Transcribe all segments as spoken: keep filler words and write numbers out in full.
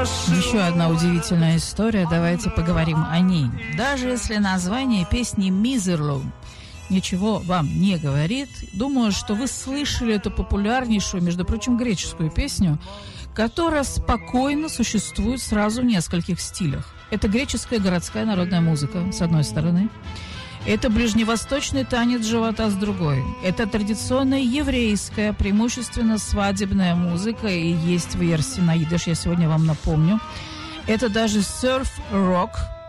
Еще одна удивительная история, давайте поговорим о ней. Даже если название песни «Мизерлу» ничего вам не говорит, думаю, что вы слышали эту популярнейшую, между прочим, греческую песню, которая спокойно существует сразу в нескольких стилях. Это греческая городская народная музыка, с одной стороны. Это ближневосточный танец живота с другой. Это традиционная еврейская, преимущественно свадебная музыка, и есть версии на идиш, я сегодня вам напомню. Это даже серф-рок,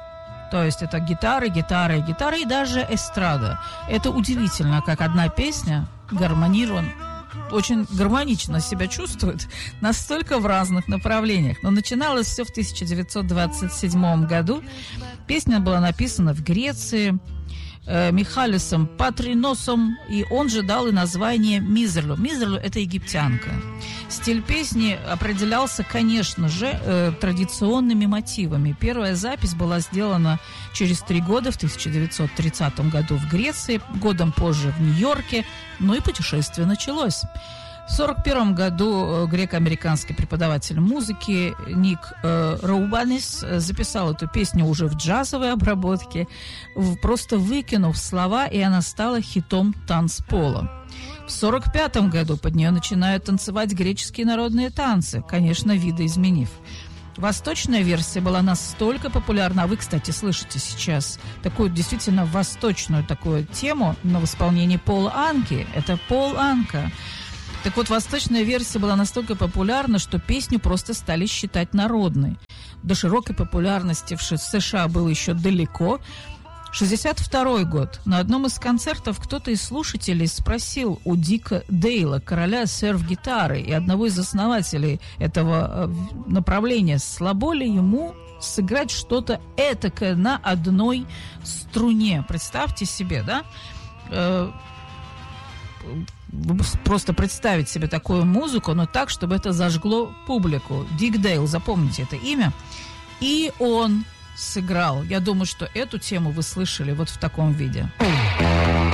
то есть это гитары, гитары, гитары и даже эстрада. Это удивительно, как одна песня гармонирует, очень гармонично себя чувствует, настолько в разных направлениях. Но начиналось все в тысяча девятьсот двадцать седьмом году. Песня была написана в Греции э, Михалисом Патриносом, и он же дал и название «Мизерлу». «Мизерлу» — это египтянка. Стиль песни определялся, конечно же, э, традиционными мотивами. Первая запись была сделана через три года, в тысяча девятьсот тридцатом году в Греции, годом позже в Нью-Йорке, ну и путешествие началось. В сорок первом году греко-американский преподаватель музыки Ник э, Раубанис записал эту песню уже в джазовой обработке, в, просто выкинув слова, и она стала хитом танцпола. В сорок пятом году под нее начинают танцевать греческие народные танцы, конечно, видоизменив. Восточная версия была настолько популярна, а вы, кстати, слышите сейчас такую действительно восточную такую тему, но в исполнении Пола Анки. Это Пол Анка. Так вот, восточная версия была настолько популярна, что песню просто стали считать народной. До широкой популярности в США было еще далеко. шестьдесят второй год. На одном из концертов кто-то из слушателей спросил у Дика Дейла, короля серф-гитары и одного из основателей этого направления, слабо ли ему сыграть что-то этакое на одной струне. Представьте себе, да? Просто представить себе такую музыку, но так, чтобы это зажгло публику. Дик Дейл, запомните это имя. И он сыграл. Я думаю, что эту тему вы слышали вот в таком виде.